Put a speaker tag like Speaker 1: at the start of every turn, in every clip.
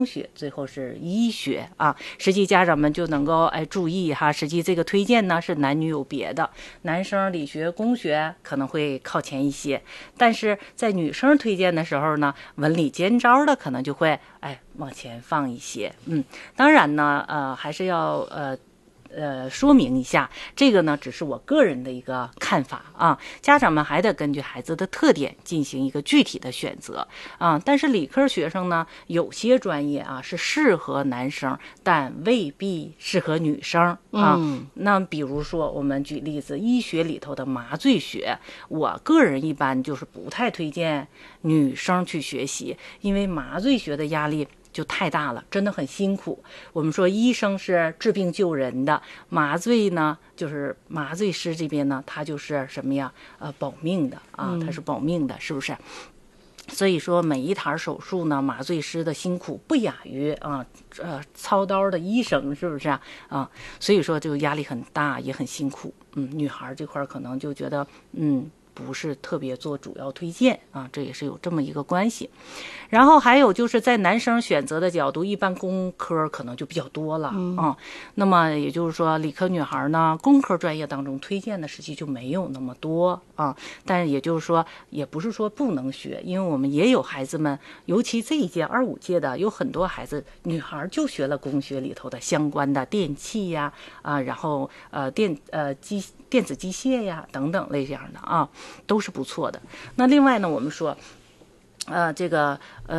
Speaker 1: 学，最后是医学啊。实际家长们就能够注意哈，实际这个推荐呢是男女有别的，男生理学、工学可能会靠前一些，但是在女生推荐的时候呢，文理兼招的可能就会往前放一些。当然呢，还是要说明一下，这个呢只是我个人的一个看法啊，家长们还得根据孩子的特点进行一个具体的选择啊。但是理科学生呢，有些专业啊是适合男生，但未必适合女生啊。那比如说我们举例子，医学里头的麻醉学，我个人一般就是不太推荐女生去学习，因为麻醉学的压力就太大了，真的很辛苦。我们说医生是治病救人的，麻醉呢就是麻醉师这边呢，他就是什么呀？保命的啊，他是保命的，是不是？所以说每一台手术呢，麻醉师的辛苦不亚于操刀的医生，是不是啊？所以说就压力很大，也很辛苦。女孩这块可能就觉得不是特别做主要推荐啊，这也是有这么一个关系。然后还有就是在男生选择的角度，一般工科可能就比较多了啊。那么也就是说，理科女孩呢，工科专业当中推荐的实际就没有那么多啊。但也就是说，也不是说不能学，因为我们也有孩子们，尤其这一届25届的，有很多孩子女孩就学了工学里头的相关的电器呀然后电子机械呀等等类这样的啊，都是不错的。那另外呢，我们说这个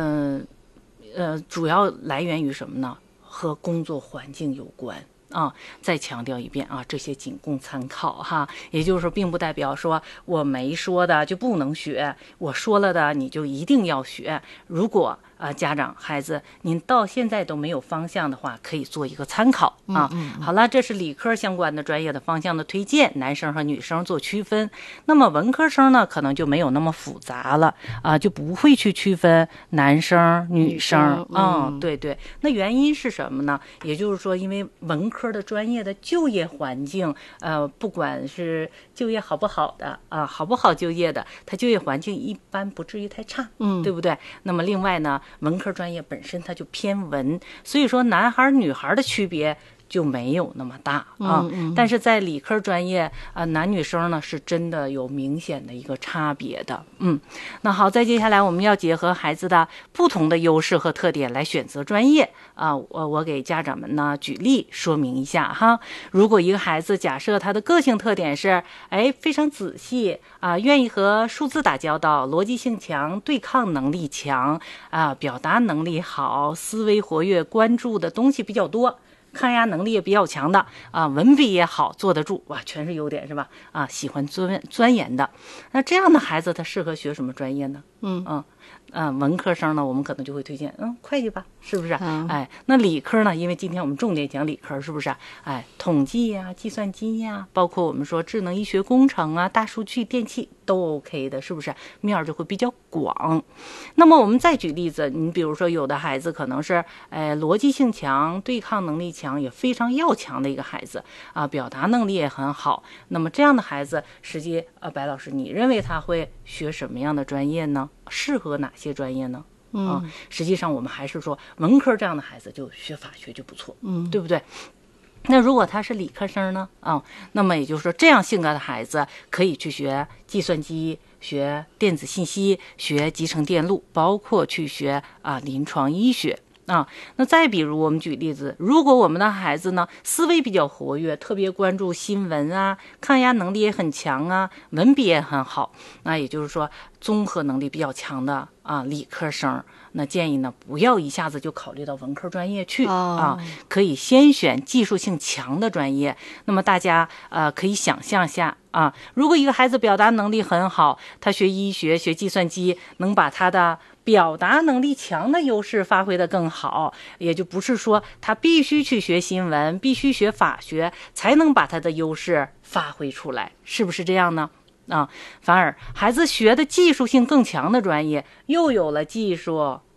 Speaker 1: 主要来源于什么呢？和工作环境有关啊。再强调一遍啊，这些仅供参考哈。也就是说，并不代表说我没说的就不能学，我说了的你就一定要学。如果家长孩子您到现在都没有方向的话，可以做一个参考啊。好了，这是理科相关的专业的方向的推荐，男生和女生做区分。那么文科生呢，可能就没有那么复杂了啊，就不会去区分男生女生对对。那原因是什么呢？也就是说，因为文科的专业的就业环境不管是就业好不好的好不好就业的，它就业环境一般不至于太差对不对？那么另外呢，文科专业本身它就偏文，所以说男孩女孩的区别就没有那么大啊。但是在理科专业男女生呢是真的有明显的一个差别的。那好，再接下来我们要结合孩子的不同的优势和特点来选择专业啊。我给家长们呢举例说明一下哈。如果一个孩子假设他的个性特点是非常仔细愿意和数字打交道，逻辑性强，对抗能力强表达能力好，思维活跃，关注的东西比较多，抗压能力也比较强的文笔也好，坐得住，哇，全是优点是吧？喜欢钻研的，那这样的孩子他适合学什么专业呢？文科生呢，我们可能就会推荐会计吧，是不是？那理科呢？因为今天我们重点讲理科，是不是？统计呀、计算机呀，包括我们说智能医学工程大数据、电气都 OK 的，是不是？面儿就会比较广。那么我们再举例子，你比如说有的孩子可能是逻辑性强，对抗能力强，也非常要强的一个孩子表达能力也很好。那么这样的孩子，实际白老师，你认为他会学什么样的专业呢？适合哪些专业呢？实际上我们还是说文科这样的孩子就学法学就不错，对不对？那如果他是理科生呢？那么也就是说这样性格的孩子可以去学计算机，学电子信息，学集成电路，包括去学临床医学。那再比如我们举例子，如果我们的孩子呢思维比较活跃，特别关注新闻抗压能力也很强文笔也很好，那也就是说综合能力比较强的理科生，那建议呢不要一下子就考虑到文科专业去可以先选技术性强的专业。那么大家可以想象下如果一个孩子表达能力很好，他学医学学计算机，能把他的表达能力强的优势发挥得更好，也就不是说他必须去学新闻，必须学法学才能把他的优势发挥出来，是不是这样呢？反而孩子学的技术性更强的专业，又有了技术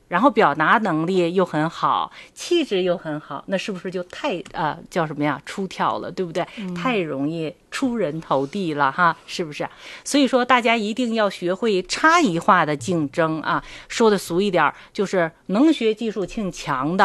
Speaker 1: 然后表达能力又很好，气质又很好，那是不是就太叫什么呀？出挑了，对不对？太容易出人头地了哈，是不是？所以说大家一定要学会差异化的竞争啊。说的俗一点，就是能学技术性强的